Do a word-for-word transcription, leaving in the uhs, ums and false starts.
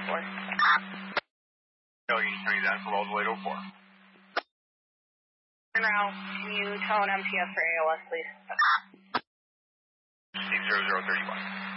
four. No, you need to turn you down for rolls away to four. Now, can you tone M T S for A O S, please? Steve zero zero thirty-one.